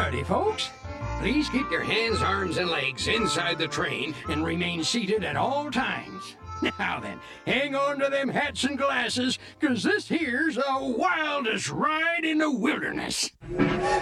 Howdy, folks. Please keep your hands, arms, and legs inside the train and remain seated at all times. Now then, hang on to them hats and glasses, 'cause this here's the wildest ride in the wilderness.